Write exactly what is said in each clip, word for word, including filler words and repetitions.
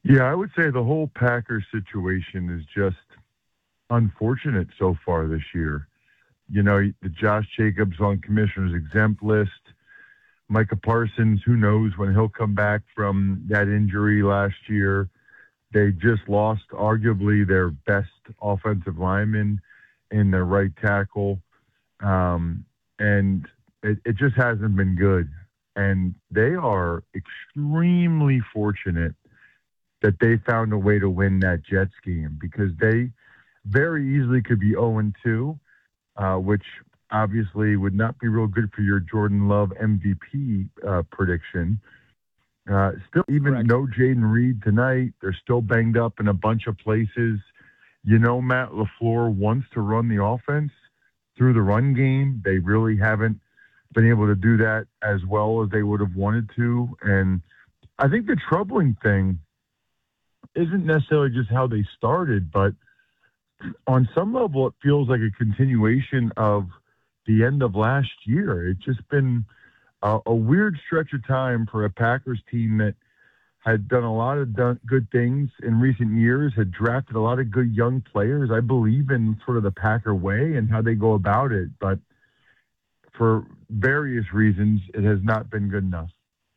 Yeah, I would say the whole Packers situation is just unfortunate so far this year. You know, the Josh Jacobs on commissioner's exempt list. Micah Parsons, who knows when he'll come back from that injury last year. They just lost arguably their best offensive lineman in their right tackle. Um, and it, it just hasn't been good. And they are extremely fortunate that they found a way to win that Jets game, because they very easily could be oh and two, uh, which obviously would not be real good for your Jordan Love M V P uh, prediction. Uh, still, even Correct. no Jaden Reed tonight. They're still banged up in a bunch of places. You know, Matt LaFleur wants to run the offense through the run game. They really haven't been able to do that as well as they would have wanted to. And I think the troubling thing isn't necessarily just how they started, but on some level, it feels like a continuation of the end of last year. It's just been a, a weird stretch of time for a Packers team that had done a lot of done, good things in recent years, had drafted a lot of good young players. I believe in sort of the Packer way and how they go about it, but for various reasons, it has not been good enough.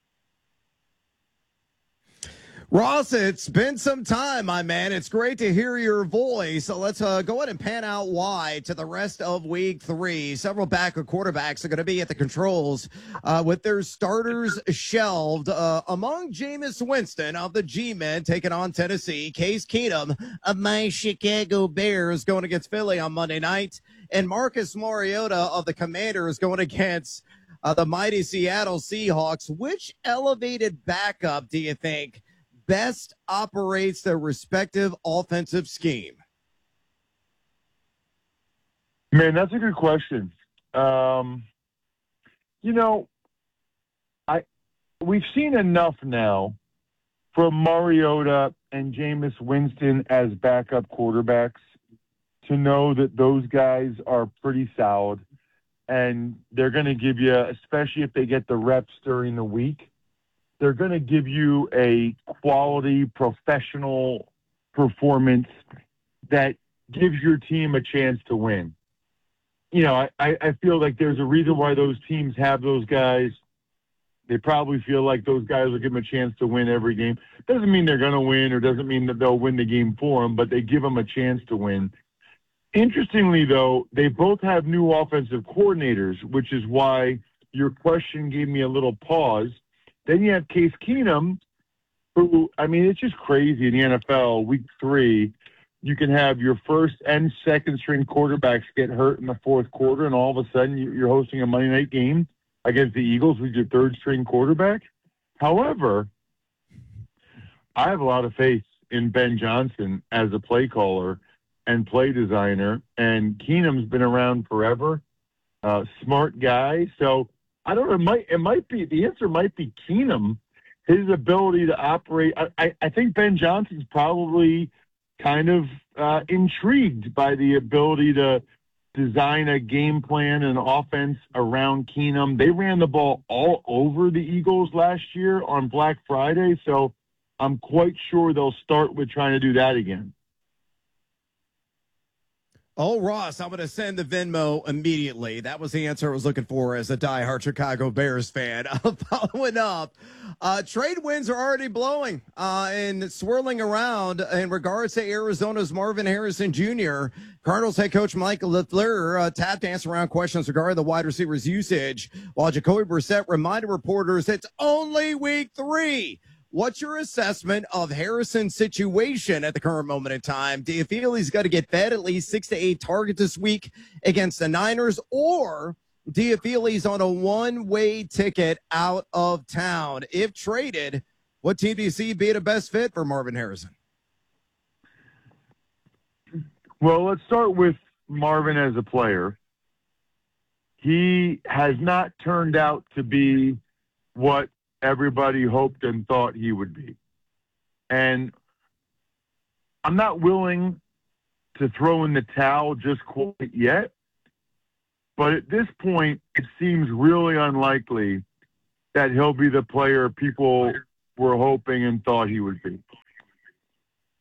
Ross, it's been some time, my man. It's great to hear your voice. So let's uh, go ahead and pan out wide to the rest of week three. Several backup quarterbacks are going to be at the controls uh, with their starters shelved. Uh, among Jameis Winston of the G-Men taking on Tennessee, Case Keenum of my Chicago Bears going against Philly on Monday night, and Marcus Mariota of the Commanders going against uh, the mighty Seattle Seahawks. Which elevated backup do you think best operates their respective offensive scheme? Man, that's a good question. Um, you know, I we've seen enough now from Mariota and Jameis Winston as backup quarterbacks to know that those guys are pretty solid, and they're going to give you, especially if they get the reps during the week, they're going to give you a quality professional performance that gives your team a chance to win. You know, I, I feel like there's a reason why those teams have those guys. They probably feel like those guys will give them a chance to win every game. Doesn't mean they're going to win, or doesn't mean that they'll win the game for them, but they give them a chance to win. Interestingly, though, they both have new offensive coordinators, which is why your question gave me a little pause. Then you have Case Keenum, who, I mean, it's just crazy in the N F L, week three, you can have your first and second string quarterbacks get hurt in the fourth quarter, and all of a sudden you're hosting a Monday night game against the Eagles with your third string quarterback. However, I have a lot of faith in Ben Johnson as a play caller and play designer, and Keenum's been around forever, uh, smart guy. So I don't know, it might, it might be, the answer might be Keenum, his ability to operate. I, I, I think Ben Johnson's probably kind of uh, intrigued by the ability to design a game plan and offense around Keenum. They ran the ball all over the Eagles last year on Black Friday, so I'm quite sure they'll start with trying to do that again. Oh, Ross, I'm going to send the Venmo immediately. That was the answer I was looking for as a diehard Chicago Bears fan. Following up, uh, trade winds are already blowing uh, and swirling around in regards to Arizona's Marvin Harrison Junior Cardinals head coach Michael LaFleur uh, tap danced around questions regarding the wide receivers' usage, while Jacoby Brissett reminded reporters it's only week three. What's your assessment of Harrison's situation at the current moment in time? Do you feel he's got to get fed at least six to eight targets this week against the Niners? Or do you feel he's on a one-way ticket out of town? If traded, what team do you see be the best fit for Marvin Harrison? Well, let's start with Marvin as a player. He has not turned out to be what everybody hoped and thought he would be. And I'm not willing to throw in the towel just quite yet, but at this point, it seems really unlikely that he'll be the player people were hoping and thought he would be.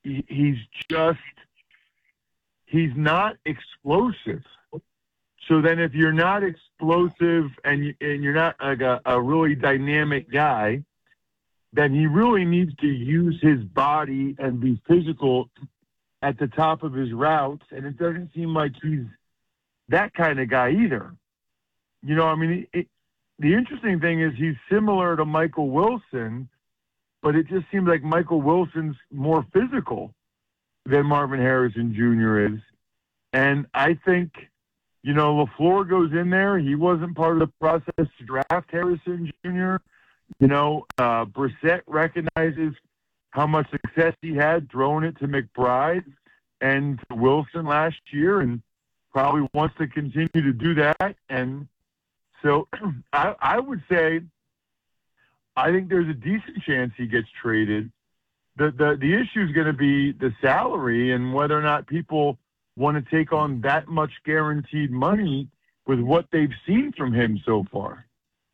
he, he's just he's not explosive. So then, if you're not explosive and you, and you're not like a, a really dynamic guy, then he really needs to use his body and be physical at the top of his routes. And it doesn't seem like he's that kind of guy either. You know, I mean, it, the interesting thing is he's similar to Michael Wilson, but it just seems like Michael Wilson's more physical than Marvin Harrison Junior is. And I think, you know, LaFleur goes in there. He wasn't part of the process to draft Harrison Junior You know, uh, Brissett recognizes how much success he had throwing it to McBride and to Wilson last year, and probably wants to continue to do that. And so I, I would say I think there's a decent chance he gets traded. The, the, the issue is going to be the salary and whether or not people want to take on that much guaranteed money with what they've seen from him so far.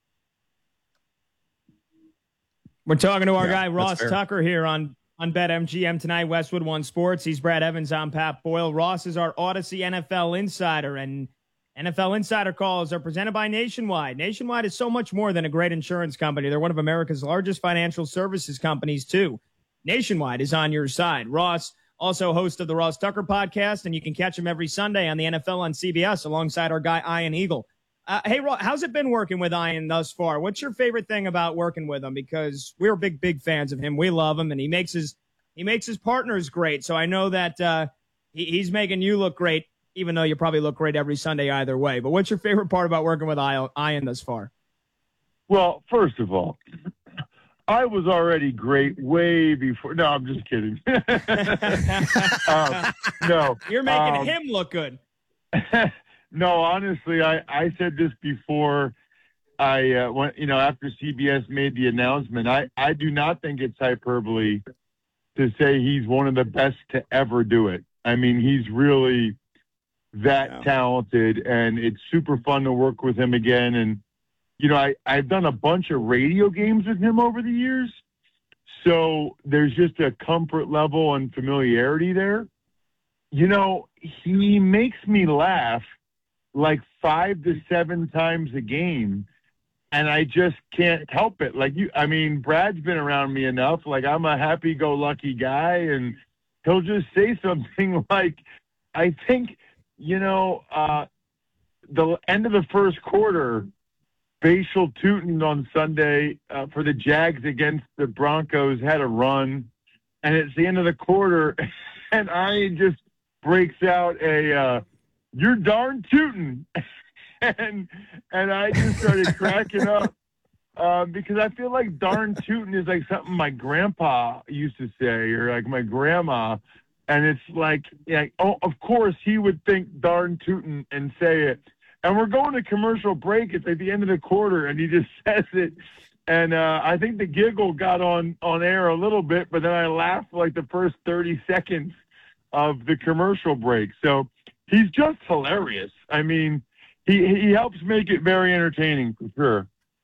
We're talking to our Yeah, guy Ross fair. Tucker here on, on BetMGM tonight, Westwood One Sports. He's Brad Evans. I'm Pat Boyle. Ross is our Odyssey N F L Insider, and N F L Insider calls are presented by Nationwide. Nationwide is so much more than a great insurance company. They're one of America's largest financial services companies, too. Nationwide is on your side. Ross, also host of the Ross Tucker podcast, and you can catch him every Sunday on the N F L on C B S alongside our guy Ian Eagle. Uh, hey, Ross, how's it been working with Ian thus far? What's your favorite thing about working with him? Because we're big, big fans of him. We love him, and he makes his he makes his partners great. So I know that uh, he, he's making you look great, even though you probably look great every Sunday either way. But what's your favorite part about working with Ian thus far? Well, first of all, I was already great way before. No, I'm just kidding. um, no, You're making um, him look good. No, honestly, I, I said this before. I uh, went, you know, after C B S made the announcement, I, I do not think it's hyperbole to say he's one of the best to ever do it. I mean, he's really that Yeah. talented, and it's super fun to work with him again. And you know, I, I've done a bunch of radio games with him over the years. So there's just a comfort level and familiarity there. You know, he makes me laugh like five to seven times a game, and I just can't help it. Like you, I mean, Brad's been around me enough. Like I'm a happy-go-lucky guy, and he'll just say something like, I think, you know, uh, the end of the first quarter, Bashal Tootin on Sunday uh, for the Jags against the Broncos had a run, and it's the end of the quarter, and I just breaks out a uh, "You're darn tootin'," and and I just started cracking up uh, because I feel like "darn tootin'" is like something my grandpa used to say, or like my grandma, and it's like, yeah, oh, of course he would think "darn tootin'" and say it. And we're going to commercial break. It's at the end of the quarter, and he just says it. And uh, I think the giggle got on, on air a little bit, but then I laughed like the first thirty seconds of the commercial break. So he's just hilarious. I mean, he he helps make it very entertaining for sure.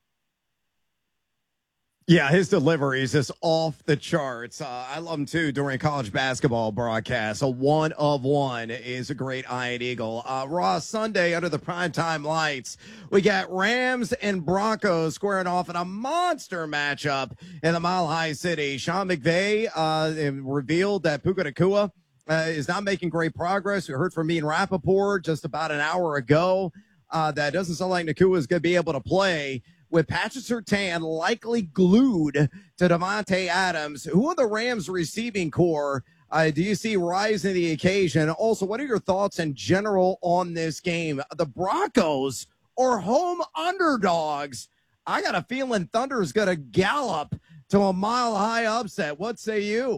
Yeah, his delivery is just off the charts. Uh, I love him, too, during college basketball broadcasts. A one of one is a great Ian Eagle. Uh, Raw Sunday under the primetime lights. We got Rams and Broncos squaring off in a monster matchup in the Mile High City. Sean McVay uh, revealed that Puka Nacua uh, is not making great progress. We heard from Ian Rappaport just about an hour ago. Uh, that doesn't sound like Nacua is going to be able to play, with Patrick Surtain likely glued to Davante Adams. Who are the Rams receiving core uh, do you see rising to the occasion? Also, what are your thoughts in general on this game? The Broncos are home underdogs. I got a feeling Thunder is going to gallop to a mile-high upset. What say you?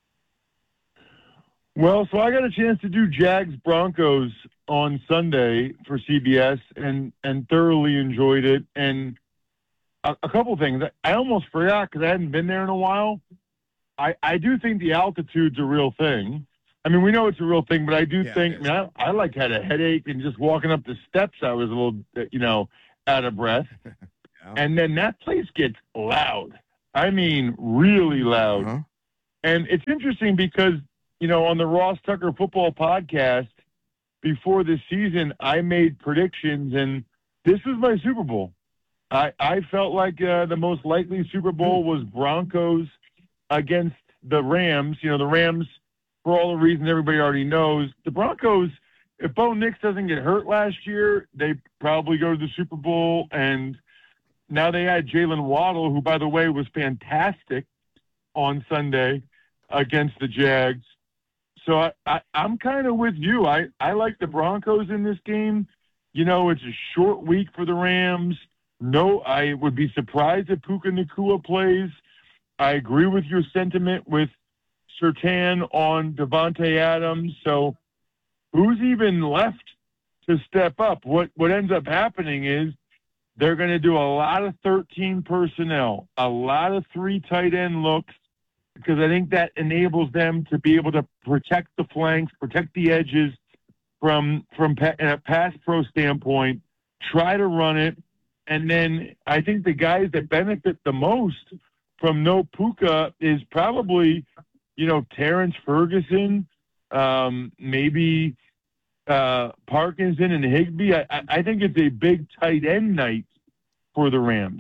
Well, so I got a chance to do Jags Broncos on Sunday for C B S and, and thoroughly enjoyed it. And a, a couple things. I almost forgot because I hadn't been there in a while. I, I do think the altitude's a real thing. I mean, we know it's a real thing, but I do Yeah, think, I, mean, I, I like had a headache, and just walking up the steps, I was a little, you know, out of breath. Yeah. And then that place gets loud. I mean, really loud. Uh-huh. And it's interesting because you know, on the Ross Tucker Football Podcast before the season, I made predictions, and this was my Super Bowl. I, I felt like uh, the most likely Super Bowl was Broncos against the Rams. You know, the Rams, for all the reasons everybody already knows, the Broncos, if Bo Nix doesn't get hurt last year, they probably go to the Super Bowl. And now they had Jalen Waddle, who, by the way, was fantastic on Sunday against the Jags. So I, I, I'm kind of with you. I, I like the Broncos in this game. You know, it's a short week for the Rams. No, I would be surprised if Puka Nacua plays. I agree with your sentiment with Surtain on Devontae Adams. So who's even left to step up? What what ends up happening is they're going to do a lot of thirteen personnel, a lot of three tight end looks, because I think that enables them to be able to protect the flanks, protect the edges from from pa- a pass pro standpoint, try to run it. And then I think the guys that benefit the most from no Puka is probably, you know, Terrence Ferguson, um, maybe uh, Parkinson and Higbee. I, I think it's a big tight end night for the Rams.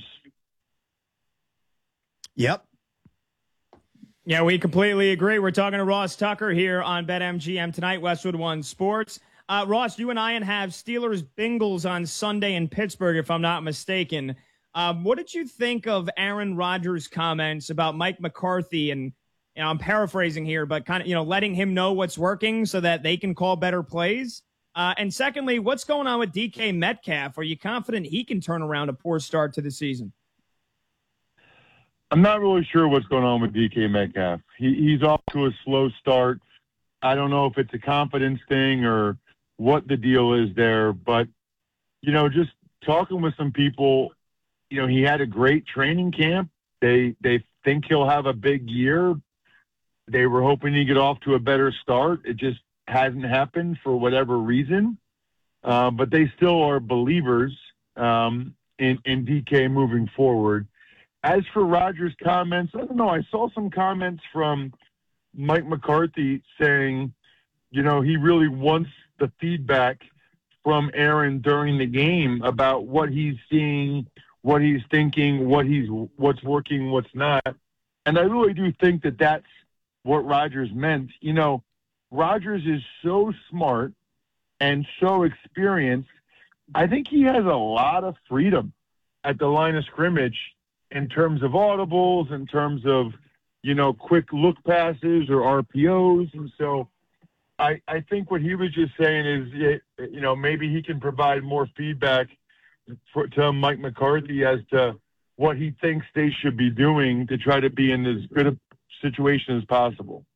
Yep. Yeah, we completely agree. We're talking to Ross Tucker here on BetMGM tonight, Westwood One Sports. Uh, Ross, you and I have Steelers Bengals on Sunday in Pittsburgh, if I'm not mistaken. Um, what did you think of Aaron Rodgers' comments about Mike McCarthy? And you know, I'm paraphrasing here, but kind of, you know, letting him know what's working so that they can call better plays. Uh, and secondly, what's going on with D K Metcalf? Are you confident he can turn around a poor start to the season? I'm not really sure what's going on with D K Metcalf. He, he's off to a slow start. I don't know if it's a confidence thing or what the deal is there, but, you know, just talking with some people, you know, he had a great training camp. They they think he'll have a big year. They were hoping he'd get off to a better start. It just hasn't happened for whatever reason. Uh, but they still are believers um, in, in D K moving forward. As for Rodgers' comments, I don't know. I saw some comments from Mike McCarthy saying, you know, he really wants the feedback from Aaron during the game about what he's seeing, what he's thinking, what he's what's working, what's not. And I really do think that that's what Rodgers meant. You know, Rodgers is so smart and so experienced. I think he has a lot of freedom at the line of scrimmage in terms of audibles, in terms of, you know, quick look passes or R P Os. And so I, I think what he was just saying is, you know, maybe he can provide more feedback for, to Mike McCarthy as to what he thinks they should be doing to try to be in as good a situation as possible.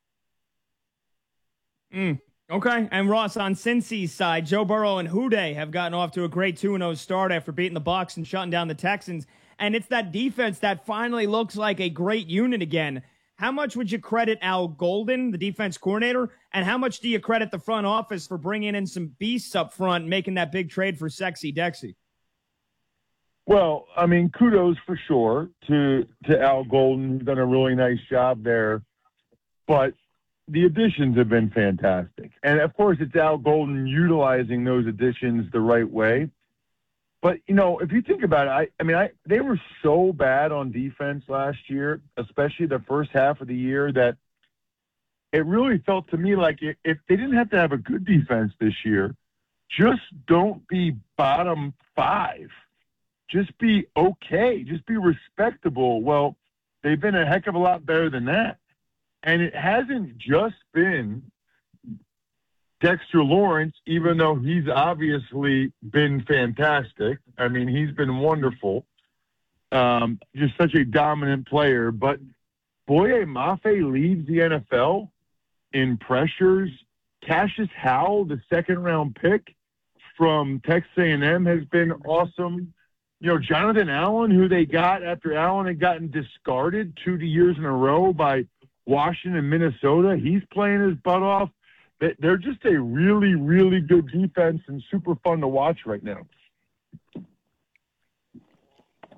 Mm, okay. And Ross, on Cincy's side, Joe Burrow and Houday have gotten off to a great two and oh start after beating the Bucs and shutting down the Texans. And it's that defense that finally looks like a great unit again. How much would you credit Al Golden, the defense coordinator, and how much do you credit the front office for bringing in some beasts up front and making that big trade for Sexy Dexy? Well, I mean, kudos for sure to to Al Golden, who's done a really nice job there. But the additions have been fantastic. And, of course, it's Al Golden utilizing those additions the right way. But, you know, if you think about it, I, I mean, I, they were so bad on defense last year, especially the first half of the year, that it really felt to me like if they didn't have to have a good defense this year, just don't be bottom five. Just be okay. Just be respectable. Well, they've been a heck of a lot better than that. And it hasn't just been Dexter Lawrence, even though he's obviously been fantastic. I mean, he's been wonderful. Um, just such a dominant player. But Boye Mafe leads the N F L in pressures. Cassius Howell, the second-round pick from Texas A and M, has been awesome. You know, Jonathan Allen, who they got after Allen had gotten discarded two years in a row by Washington and Minnesota, he's playing his butt off. They're just a really, really good defense and super fun to watch right now.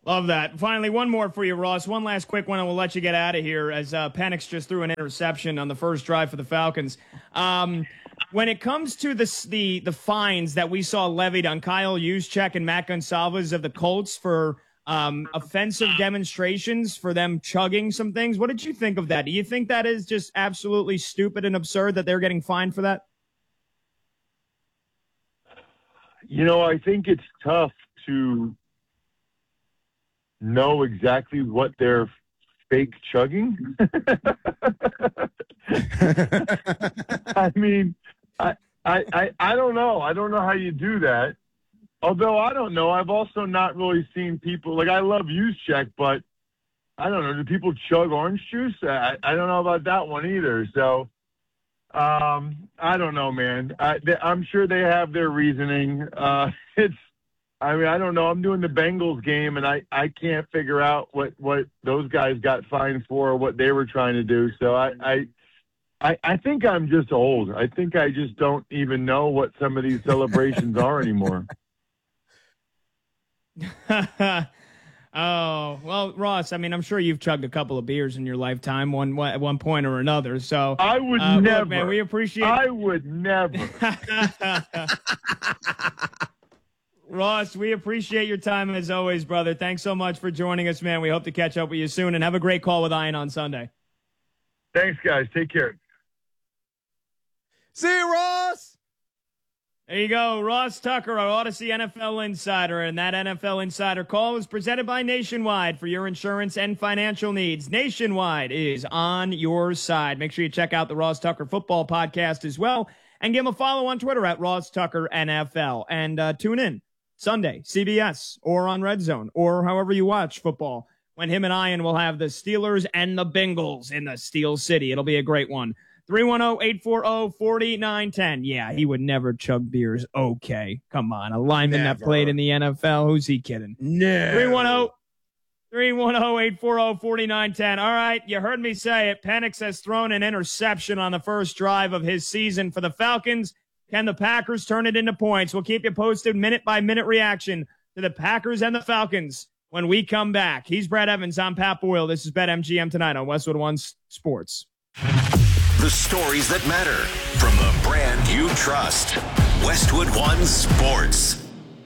Love that. Finally, one more for you, Ross. One last quick one, and we'll let you get out of here as uh, Penix just threw an interception on the first drive for the Falcons. Um, when it comes to the, the the fines that we saw levied on Kyle Juszczyk and Matt Gonsalves of the Colts for um, offensive demonstrations, for them chugging some things, what did you think of that? Do you think that is just absolutely stupid and absurd that they're getting fined for that? You know, I think it's tough to know exactly what they're fake chugging. I mean, I, I, I, I don't know. I don't know how you do that. Although I don't know. I've also not really seen people, like I love Juszczyk, but I don't know. Do people chug orange juice? I, I don't know about that one either. So um, I don't know, man. I, they, I'm sure they have their reasoning. Uh, it's, I mean, I don't know. I'm doing the Bengals game, and I, I can't figure out what, what those guys got fined for or what they were trying to do. So I, I, I, I think I'm just old. I think I just don't even know what some of these celebrations are anymore. Oh, well, Ross, I mean, I'm sure you've chugged a couple of beers in your lifetime, one at one point or another. So I would uh, never. Look, man, we appreciate. I would never. Ross, we appreciate your time as always, brother. Thanks so much for joining us, man. We hope to catch up with you soon, and have a great call with Ian on Sunday. Thanks, guys. Take care. See you, Ross. There you go. Ross Tucker, our Odyssey N F L Insider. And that N F L Insider call is presented by Nationwide for your insurance and financial needs. Nationwide is on your side. Make sure you check out the Ross Tucker Football Podcast as well. And give him a follow on Twitter at Ross Tucker N F L. And uh, tune in Sunday, C B S, or on Red Zone, or however you watch football, when him and Ian will have the Steelers and the Bengals in the Steel City. It'll be a great one. three one zero, eight four zero, four nine one zero. Yeah, he would never chug beers. Okay, come on. A lineman Never. that played in the N F L. Who's he kidding? No. three one zero, three one zero, eight four zero, four nine one zero. All right, you heard me say it. Penix has thrown an interception on the first drive of his season for the Falcons. Can the Packers turn it into points? We'll keep you posted minute-by-minute reaction to the Packers and the Falcons when we come back. He's Brad Evans. I'm Pat Boyle. This is BetMGM tonight on Westwood One Sports. The stories that matter from the brand you trust. Westwood One Sports.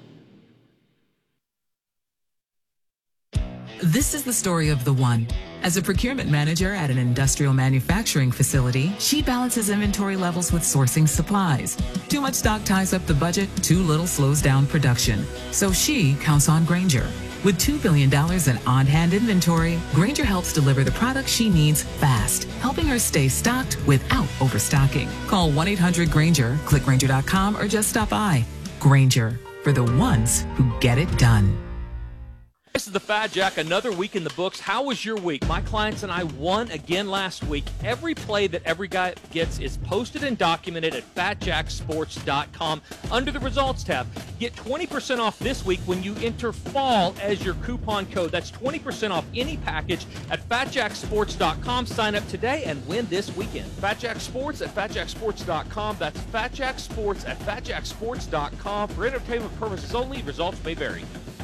This is the story of the one. As a procurement manager at an industrial manufacturing facility, she balances inventory levels with sourcing supplies. Too much stock ties up the budget, too little slows down production. So she counts on Grainger. With two billion dollars in on-hand inventory, Grainger helps deliver the products she needs fast, helping her stay stocked without overstocking. Call one eight hundred Grainger, click Grainger dot com, or just stop by. Grainger, for the ones who get it done. This is the Fat Jack, another week in the books. How was your week? My clients and I won again last week. Every play that every guy gets is posted and documented at fat jack sports dot com under the results tab. Get twenty percent off this week when you enter fall as your coupon code. That's twenty percent off any package at fat jack sports dot com. Sign up today and win this weekend. Fat Jack Sports at fat jack sports dot com. That's Fat Jack Sports at fat jack sports dot com. For entertainment purposes only, results may vary.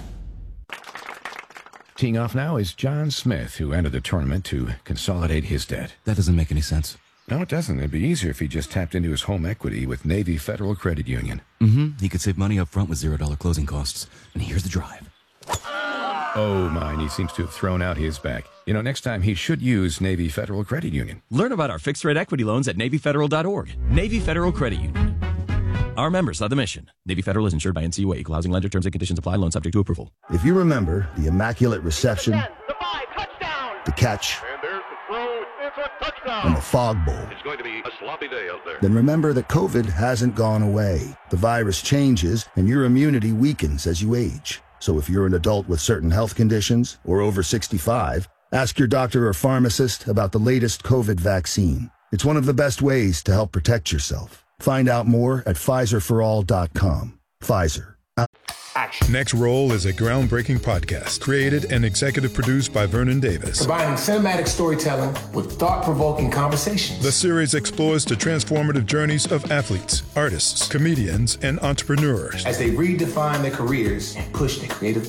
Teeing off now is John Smith, who entered the tournament to consolidate his debt. That doesn't make any sense. No, it doesn't. It'd be easier if he just tapped into his home equity with Navy Federal Credit Union. Mm-hmm. He could save money up front with zero dollar closing costs. And here's the drive. Oh, my, he seems to have thrown out his back. You know, next time he should use Navy Federal Credit Union. Learn about our fixed-rate equity loans at navy federal dot org. Navy Federal Credit Union. Our members are the mission. Navy Federal is insured by N C U A. Equal housing lender. Terms and conditions apply. Loan subject to approval. If you remember the immaculate reception, the, five, touchdown. the catch, and there's the throw. It's a touchdown. and the fog bowl, it's going to be a sloppy day out there. Then remember that COVID hasn't gone away. The virus changes, and your immunity weakens as you age. So if you're an adult with certain health conditions or over sixty-five, ask your doctor or pharmacist about the latest COVID vaccine. It's one of the best ways to help protect yourself. Find out more at Pfizer for all dot com. Pfizer. Action. Next Roll is a groundbreaking podcast created and executive produced by Vernon Davis. Combining cinematic storytelling with thought-provoking conversations. The series explores the transformative journeys of athletes, artists, comedians, and entrepreneurs as they redefine their careers and push their creative boundaries.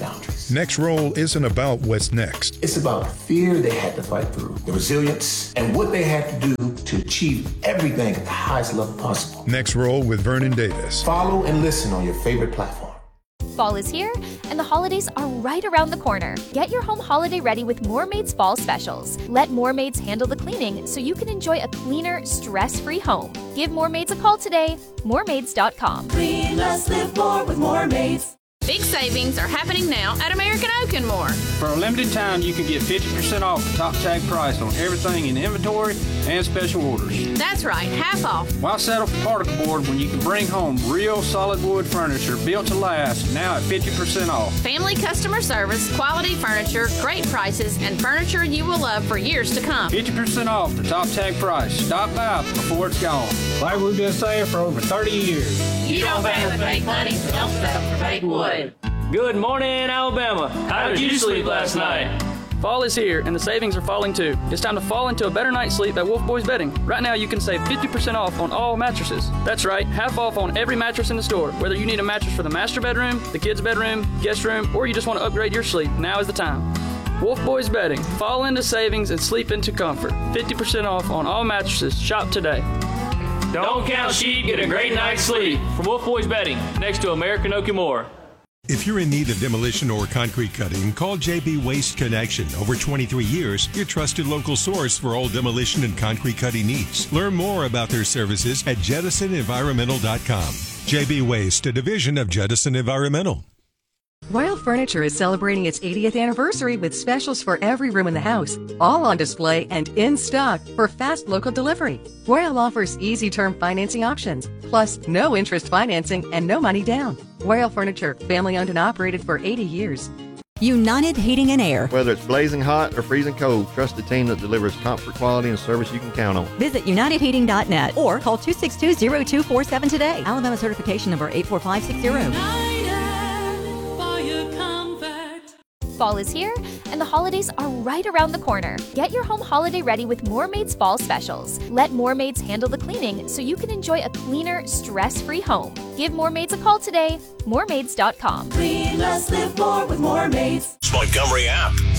Next Roll isn't about what's next. It's about the fear they had to fight through, the resilience, and what they had to do to achieve everything at the highest level possible. Next Roll with Vernon Davis. Follow and listen on your favorite platform. Fall is here, and the holidays are right around the corner. Get your home holiday ready with Moormaid's Fall Specials. Let Moormaids handle the cleaning so you can enjoy a cleaner, stress-free home. Give Moormaids a call today. Moormaids dot com. Clean less, live more with Moormaids. Big savings are happening now at American Oak and More. For a limited time, you can get fifty percent off the top tag price on everything in inventory and special orders. That's right, half off. Why settle for particle board when you can bring home real solid wood furniture built to last, now at fifty percent off? Family customer service, quality furniture, great prices, and furniture you will love for years to come. fifty percent off the top tag price. Stop by before it's gone. Like we've been saying for over thirty years. You don't pay with fake money, so don't settle for fake wood. Good morning, Alabama. How did you sleep last night? Fall is here, and the savings are falling too. It's time to fall into a better night's sleep at Wolf Boys Bedding. Right now, you can save fifty percent off on all mattresses. That's right, half off on every mattress in the store. Whether you need a mattress for the master bedroom, the kids' bedroom, guest room, or you just want to upgrade your sleep, now is the time. Wolf Boys Bedding. Fall into savings and sleep into comfort. fifty percent off on all mattresses. Shop today. Don't count sheep, get a great night's sleep. From Wolf Boys Bedding, next to American Oak and More. If you're in need of demolition or concrete cutting, call J B Waste Connection. Over twenty-three years, your trusted local source for all demolition and concrete cutting needs. Learn more about their services at jettison environmental dot com. J B Waste, a division of Jettison Environmental. Royal Furniture is celebrating its eightieth anniversary with specials for every room in the house, all on display and in stock for fast local delivery. Royal offers easy term financing options, plus no interest financing and no money down. Royal Furniture, family owned and operated for eighty years. United Heating and Air. Whether it's blazing hot or freezing cold, trust the team that delivers comfort, quality, and service you can count on. Visit united heating dot net or call two six two, zero two four seven today. Alabama certification number eight four five six zero. Fall is here, and the holidays are right around the corner. Get your home holiday ready with Moormaids Fall Specials. Let Moormaids handle the cleaning so you can enjoy a cleaner, stress-free home. Give Moormaids a call today. Moormaids dot com. Clean less, live more with Moormaids. Montgomery app.